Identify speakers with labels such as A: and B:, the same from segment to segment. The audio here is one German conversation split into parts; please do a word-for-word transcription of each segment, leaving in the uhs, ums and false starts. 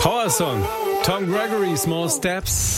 A: Power Song. Tom Gregory, Small Steps.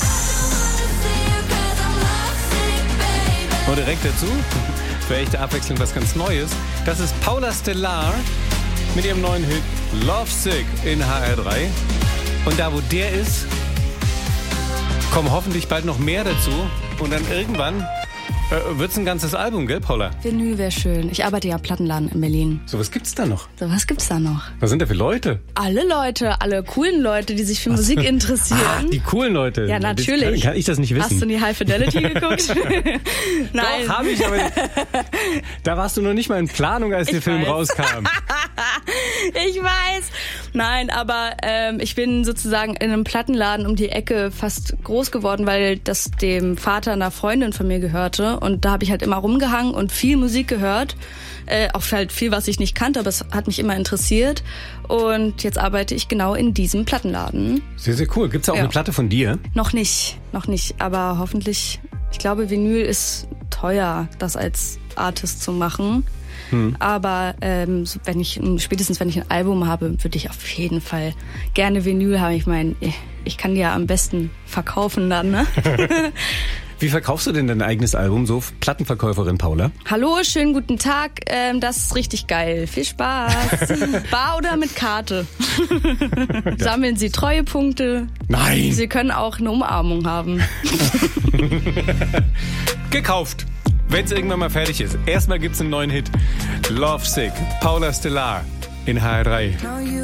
A: Und direkt dazu, für echte Abwechslung was ganz Neues, das ist Paula Stellar mit ihrem neuen Hit Lovesick in H R drei. Und da, wo der ist, kommen hoffentlich bald noch mehr dazu. Und dann irgendwann äh, wird's ein ganzes Album, gell, Paula?
B: Vinyl wäre schön. Ich arbeite ja am Plattenladen in Berlin.
A: So, was gibt's da noch?
B: So, was gibt's da noch?
A: Was sind da für Leute?
B: Alle Leute, alle coolen Leute, die sich für was? Musik interessieren.
A: Ah, die coolen Leute.
B: Ja, natürlich.
A: Kann, kann ich das nicht wissen?
B: Hast du in die High Fidelity geguckt?
A: Nein. Doch, hab ich, aber da warst du noch nicht mal in Planung, als der ich Film weiß. rauskam.
B: Ich weiß. Nein, aber ähm, ich bin sozusagen in einem Plattenladen um die Ecke fast groß geworden, weil das dem Vater einer Freundin von mir gehörte. Und da habe ich halt immer rumgehangen und viel Musik gehört. Äh, auch halt viel, was ich nicht kannte, aber es hat mich immer interessiert. Und jetzt arbeite ich genau in diesem Plattenladen.
A: Sehr, sehr cool. Gibt's da auch ja. eine Platte von dir?
B: Noch nicht, noch nicht. Aber hoffentlich, ich glaube, Vinyl ist teuer, das als Artist zu machen. Hm. Aber ähm, wenn ich spätestens wenn ich ein Album habe, würde ich auf jeden Fall gerne Vinyl haben. Ich meine, ich kann die ja am besten verkaufen dann, ne?
A: Wie verkaufst du denn dein eigenes Album, so Plattenverkäuferin Paula?
B: Hallo, schönen guten Tag. Ähm, das ist richtig geil. Viel Spaß. Bar oder mit Karte? Sammeln Sie Treuepunkte?
A: Nein.
B: Sie können auch eine Umarmung haben.
A: Gekauft. Wenn es irgendwann mal fertig ist. Erstmal gibt's einen neuen Hit. Lovesick, Paula Stellar in H R drei.